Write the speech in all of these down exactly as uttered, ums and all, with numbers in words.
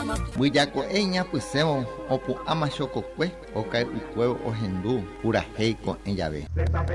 Buillaco eña puseo opu ama chococue okai ucueo ojendu pura heico en llave.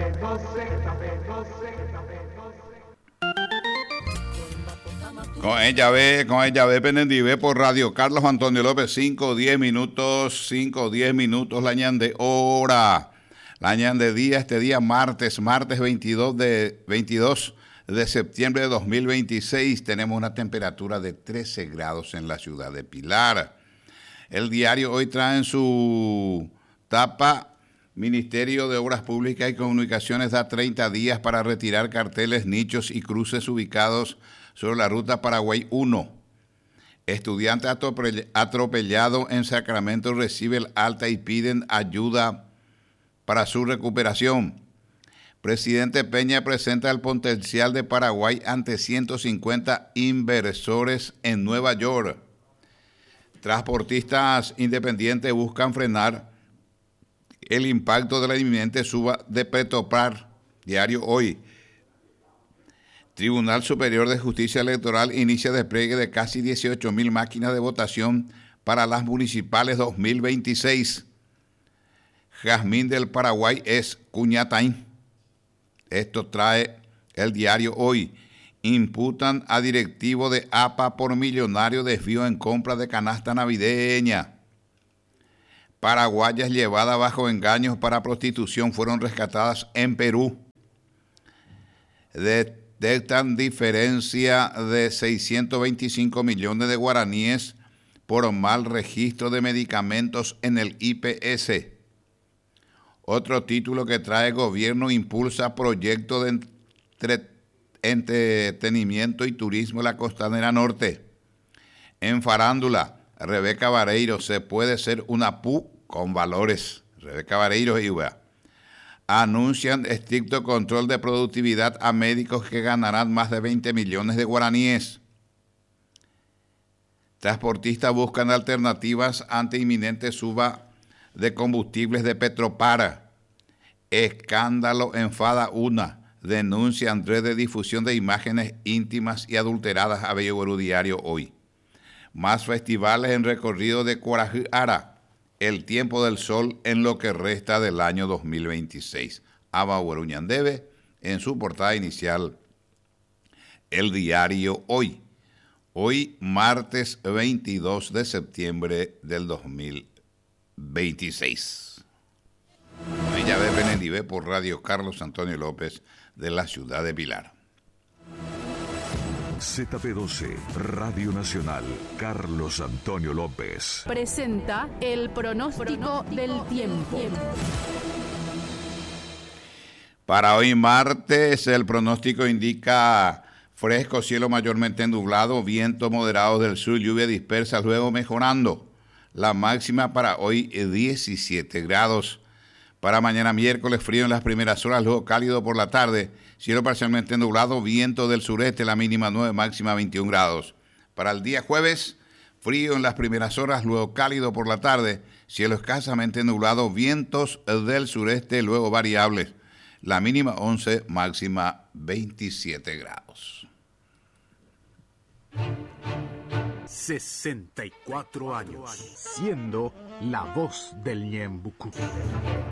Con ella ve, con ella ve Penendive por Radio Carlos Antonio López, cinco, diez minutos, cinco, diez minutos, la ñande hora, la ñande día, este día martes, martes veintidós de, veintidós de septiembre de dos mil veintiséis, tenemos una temperatura de trece grados en la ciudad de Pilar. El diario hoy trae en su tapa: Ministerio de Obras Públicas y Comunicaciones da treinta días para retirar carteles, nichos y cruces ubicados sobre la ruta Paraguay uno. Estudiante atropellado en Sacramento recibe el alta y piden ayuda para su recuperación. Presidente Peña presenta el potencial de Paraguay ante ciento cincuenta inversores en Nueva York. Transportistas independientes buscan frenar el impacto de la inminente suba de Petropar. Diario Hoy. Tribunal Superior de Justicia Electoral inicia despliegue de casi dieciocho mil máquinas de votación para las municipales dos mil veintiséis. Jazmín del Paraguay es Cuñataín. Esto trae el diario Hoy. Imputan a directivo de A P A por millonario desvío en compra de canasta navideña. Paraguayas llevadas bajo engaños para prostitución fueron rescatadas en Perú. Detectan diferencia de seiscientos veinticinco millones de guaraníes por mal registro de medicamentos en el I P S. Otro título que trae: Gobierno impulsa proyecto de entre, entretenimiento y turismo en la Costanera Norte. En farándula, Rebeca Vareiro: se puede ser una P U con valores. Rebeca Vareiro y Uva. Anuncian estricto control de productividad a médicos que ganarán más de veinte millones de guaraníes. Transportistas buscan alternativas ante inminente suba de combustibles de Petropar. Escándalo enfada una. Denuncia Andrés de difusión de imágenes íntimas y adulteradas a Bello Diario Hoy. Más festivales en recorrido de Cuarajara. El tiempo del sol en lo que resta del año dos mil veintiséis. Aba Uñandebe en su portada inicial. El diario Hoy. Hoy martes veintidós de septiembre del dos mil veintiséis. Ella ve Penendive por Radio Carlos Antonio López de la ciudad de Pilar. Z P doce, Radio Nacional, Carlos Antonio López. Presenta el pronóstico, pronóstico del tiempo. tiempo. Para hoy martes, el pronóstico indica fresco, cielo mayormente nublado, viento moderado del sur, lluvia dispersa, luego mejorando. La máxima para hoy es diecisiete grados. Para mañana miércoles, frío en las primeras horas, luego cálido por la tarde. Cielo parcialmente nublado, viento del sureste, la mínima nueve, máxima veintiún grados. Para el día jueves, frío en las primeras horas, luego cálido por la tarde. Cielo escasamente nublado, vientos del sureste, luego variables. La mínima once, máxima veintisiete grados. sesenta y cuatro años, siendo la voz del Ñembucú.